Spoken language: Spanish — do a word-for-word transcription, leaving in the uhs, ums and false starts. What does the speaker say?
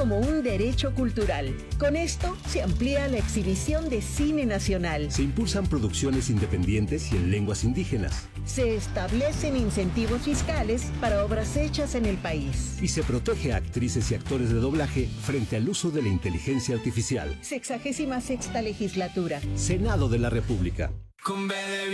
como un derecho cultural. Con esto se amplía la exhibición de cine nacional. Se impulsan producciones independientes y en lenguas indígenas. Se establecen incentivos fiscales para obras hechas en el país. Y se protege a actrices y actores de doblaje frente al uso de la inteligencia artificial. Sexagésima sexta legislatura. Senado de la República. Con B de